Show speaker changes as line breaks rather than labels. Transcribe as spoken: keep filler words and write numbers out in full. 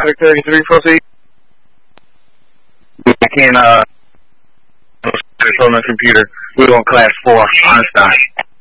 Traffic thirty-three, proceed. I can, uh, control my computer. We're on class four, on stop.